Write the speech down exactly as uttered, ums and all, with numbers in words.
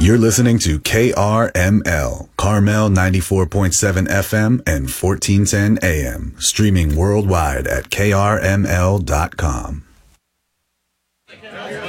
You're listening to K R M L, Carmel ninety-four point seven F M and fourteen ten A M, streaming worldwide at K R M L dot com.